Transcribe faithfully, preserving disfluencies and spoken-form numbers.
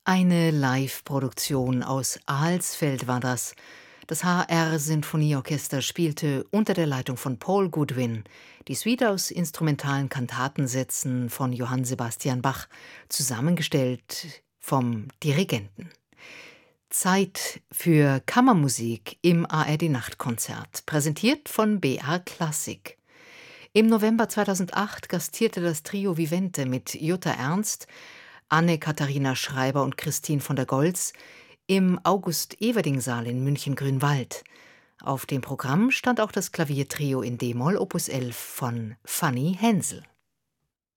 Eine Live-Produktion aus Alsfeld war das. Das H R-Sinfonieorchester spielte unter der Leitung von Paul Goodwin die Suite aus instrumentalen Kantatensätzen von Johann Sebastian Bach, zusammengestellt vom Dirigenten. Zeit für Kammermusik im A R D-Nachtkonzert, präsentiert von B R Klassik. Im November zweitausendacht gastierte das Trio Vivente mit Jutta Ernst, Anne-Katharina Schreiber und Christine von der Goltz im August-Everding-Saal in München-Grünwald. Auf dem Programm stand auch das Klaviertrio in D-Moll Opus elf von Fanny Hensel.